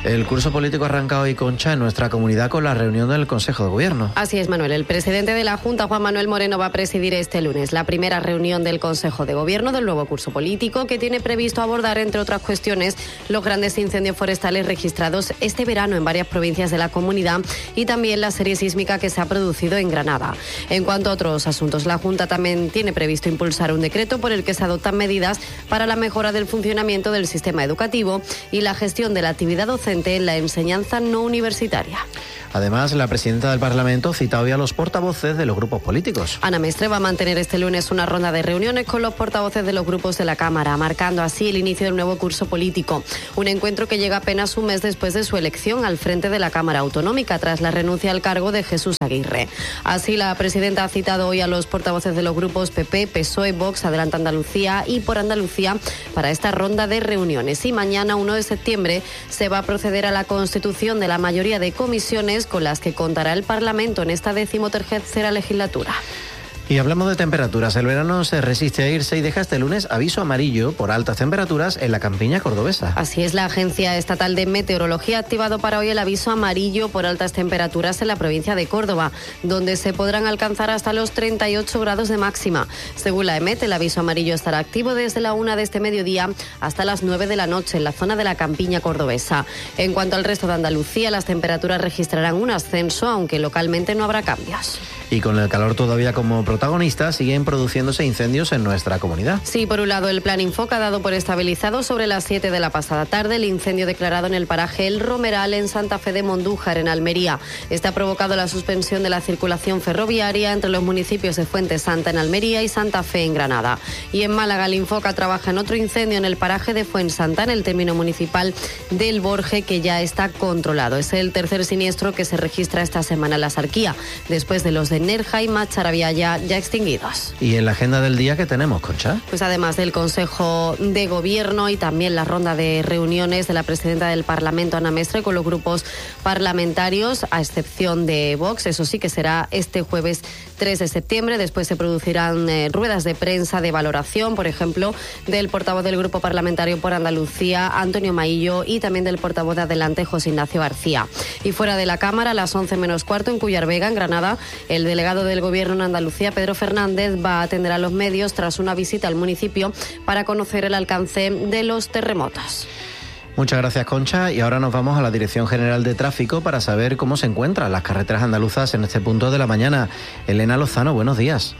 El curso político arranca hoy, Concha, en nuestra comunidad con la reunión del Consejo de Gobierno. Así es, Manuel. El presidente de la Junta, Juan Manuel Moreno, va a presidir este lunes la primera reunión del Consejo de Gobierno del nuevo curso político, que tiene previsto abordar, entre otras cuestiones, los grandes incendios forestales registrados este verano en varias provincias de la comunidad y también la serie sísmica que se ha producido en Granada. En cuanto a otros asuntos, la Junta también tiene previsto impulsar un decreto por el que se adoptan medidas para la mejora del funcionamiento del sistema educativo y la gestión de la actividad docente en la enseñanza no universitaria. Además, la presidenta del Parlamento cita hoy a los portavoces de los grupos políticos. Ana Mestre va a mantener este lunes una ronda de reuniones con los portavoces de los grupos de la Cámara, marcando así el inicio del nuevo curso político. Un encuentro que llega apenas un mes después de su elección al frente de la Cámara Autonómica, tras la renuncia al cargo de Jesús Aguirre. Así, la presidenta ha citado hoy a los portavoces de los grupos PP, PSOE, Vox, Adelante Andalucía y Por Andalucía para esta ronda de reuniones. Y mañana, 1 de septiembre, se va a proceder a la constitución de la mayoría de comisiones con las que contará el Parlamento en esta 13ª legislatura. Y hablamos de temperaturas. El verano se resiste a irse y deja este lunes aviso amarillo por altas temperaturas en la campiña cordobesa. Así es, la Agencia Estatal de Meteorología ha activado para hoy el aviso amarillo por altas temperaturas en la provincia de Córdoba, donde se podrán alcanzar hasta los 38 grados de máxima. Según la EMET, el aviso amarillo estará activo desde la 1 de este mediodía hasta las 9 de la noche en la zona de la campiña cordobesa. En cuanto al resto de Andalucía, las temperaturas registrarán un ascenso, aunque localmente no habrá cambios. Y con el calor todavía como protagonista, siguen produciéndose incendios en nuestra comunidad. Sí, por un lado, el Plan Infoca ha dado por estabilizado sobre las 7 de la pasada tarde el incendio declarado en el paraje El Romeral, en Santa Fe de Mondújar, en Almería. Este ha provocado la suspensión de la circulación ferroviaria entre los municipios de Fuente Santa, en Almería, y Santa Fe, en Granada. Y en Málaga, el Infoca trabaja en otro incendio en el paraje de Fuensanta, en el término municipal del Borje, que ya está controlado. Es el tercer siniestro que se registra esta semana en la Sarquía, después de los de Nerja y Macharabiaya ya extinguidos. ¿Y en la agenda del día qué tenemos, Concha? Pues además del Consejo de Gobierno y también la ronda de reuniones de la presidenta del Parlamento, Ana Mestre, con los grupos parlamentarios, a excepción de Vox. Eso sí, que será este jueves 3 de septiembre. Después se producirán ruedas de prensa de valoración, por ejemplo, del portavoz del Grupo Parlamentario por Andalucía, Antonio Maillo, y también del portavoz de Adelante, José Ignacio García. Y fuera de la Cámara, a las 11 menos cuarto, en Cuyar Vega, en Granada, el delegado del Gobierno en Andalucía, Pedro Fernández, va a atender a los medios tras una visita al municipio para conocer el alcance de los terremotos. Muchas gracias, Concha. Y ahora nos vamos a la Dirección General de Tráfico para saber cómo se encuentran las carreteras andaluzas en este punto de la mañana. Elena Lozano, buenos días.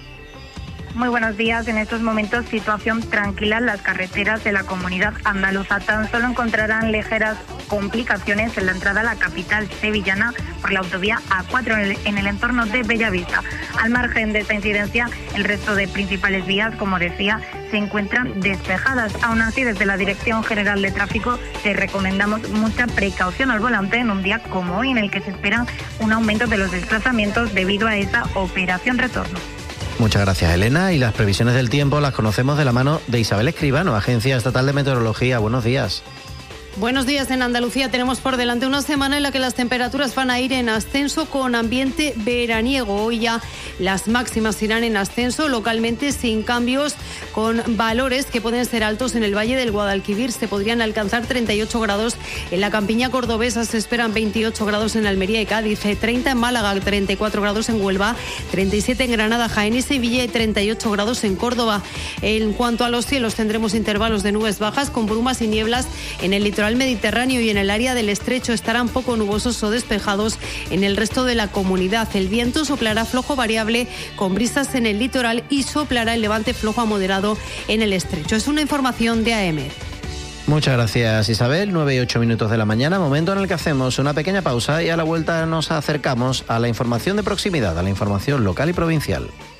Muy buenos días. En estos momentos, situación tranquila en las carreteras de la comunidad andaluza. Tan solo encontrarán ligeras complicaciones en la entrada a la capital sevillana por la autovía A4 en el entorno de Bellavista. Al margen de esta incidencia, el resto de principales vías, como decía, se encuentran despejadas. Aún así, desde la Dirección General de Tráfico te recomendamos mucha precaución al volante en un día como hoy, en el que se espera un aumento de los desplazamientos debido a esa operación retorno. Muchas gracias, Elena. Y las previsiones del tiempo las conocemos de la mano de Isabel Escribano, Agencia Estatal de Meteorología. Buenos días. Buenos días. En Andalucía tenemos por delante una semana en la que las temperaturas van a ir en ascenso con ambiente veraniego. Hoy ya las máximas irán en ascenso, localmente sin cambios, con valores que pueden ser altos en el Valle del Guadalquivir. Se podrían alcanzar 38 grados en la campiña cordobesa, se esperan 28 grados en Almería y Cádiz, 30 en Málaga, 34 grados en Huelva, 37 en Granada, Jaén y Sevilla y 38 grados en Córdoba. En cuanto a los cielos, tendremos intervalos de nubes bajas con brumas y nieblas en el litoral mediterráneo, y en el área del estrecho estarán poco nubosos o despejados en el resto de la comunidad. El viento soplará flojo variable con brisas en el litoral y soplará el levante flojo a moderado en el estrecho. Es una información de AEMET. Muchas gracias, Isabel. 9 y 8 minutos de la mañana, momento en el que hacemos una pequeña pausa y a la vuelta nos acercamos a la información de proximidad, a la información local y provincial.